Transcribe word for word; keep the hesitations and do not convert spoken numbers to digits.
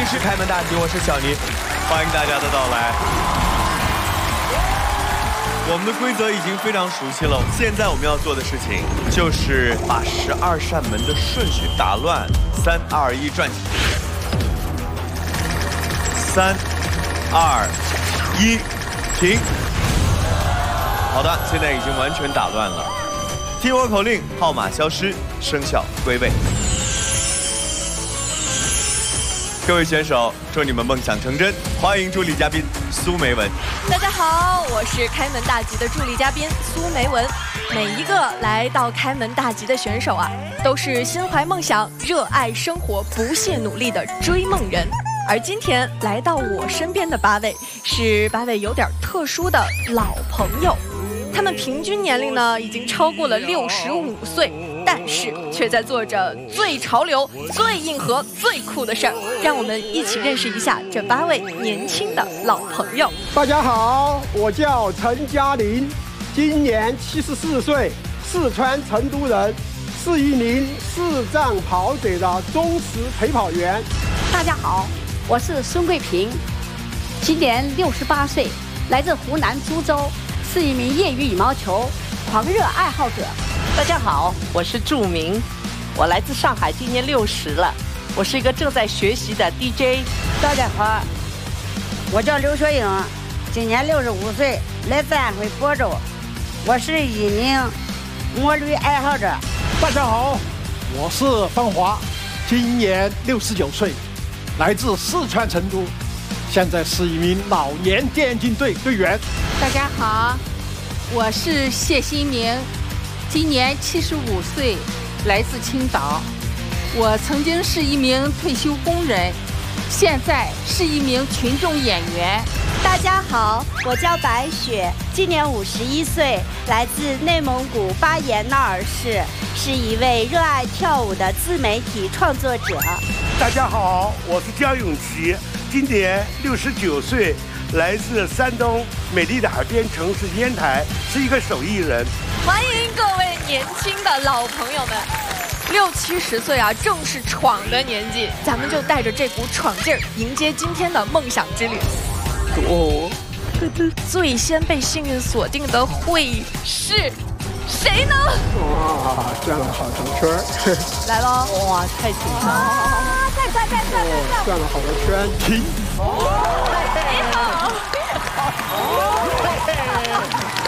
是开门大吉，我是小尼，欢迎大家的到来。我们的规则已经非常熟悉了，现在我们要做的事情就是把十二扇门的顺序打乱。三二一，转起。三二一，停。好的，现在已经完全打乱了。听我口令，号码消失，生肖归位。各位选手，祝你们梦想成真！欢迎助理嘉宾苏梅文。 大家好，我是开门大吉的助理嘉宾苏梅文。每一个来到开门大吉的选手啊，都是心怀梦想、热爱生活、不懈努力的追梦人。而今天来到我身边的八位，是八位有点特殊的老朋友。他们平均年龄呢，已经超过了六十五岁。但是却在做着最潮流、最硬核、最酷的事儿，让我们一起认识一下这八位年轻的老朋友。 大家好，我叫陈嘉玲，今年七十四岁，四川成都人，是一名视障跑者的忠实陪跑员。 大家好，我是孙桂平，今年六十八岁，来自湖南株洲，是一名业余羽毛球狂热爱好者。 大家好，我是祝明，我来自上海，今年六十了，我是一个正在学习的 D J。 大家好，我叫刘学颖，今年六十五岁，来自安徽亳州，我是一名摩旅爱好者。 大家好，我是方华，今年六十九岁，来自四川成都，现在是一名老年电竞队队员。 大家好，我是谢新明。今年七十五岁，来自青岛。我曾经是一名退休工人，现在是一名群众演员。 大家好，我叫白雪，今年五十一岁，来自内蒙古巴彦淖尔市，是一位热爱跳舞的自媒体创作者。 大家好，我是焦永琪，今年六十九岁，来自山东美丽的海边城市烟台，是一个手艺人。 欢迎各位年轻的老朋友们，六七十岁啊，正是闯的年纪，咱们就带着这股闯劲儿，迎接今天的梦想之旅。哦，最先被幸运锁定的会是谁呢？ 哇，转了好多圈来喽！ 哇，太紧张了！ 啊，再转再转再转， 转了好多圈。停！ 你好。